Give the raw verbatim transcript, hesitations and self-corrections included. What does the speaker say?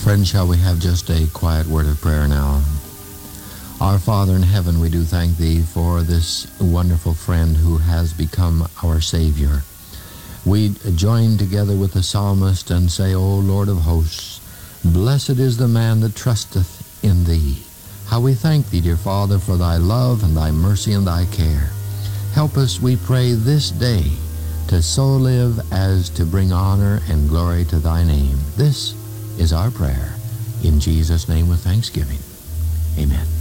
Friends, shall we have just a quiet word of prayer now? Our Father in heaven, we do thank Thee for this wonderful friend who has become our Savior. We join together with the psalmist and say, O Lord of hosts, blessed is the man that trusteth in Thee. How we thank Thee, dear Father, for Thy love and Thy mercy and Thy care. Help us, we pray, this day to so live as to bring honor and glory to Thy name. This is our prayer. In Jesus' name with thanksgiving. Amen.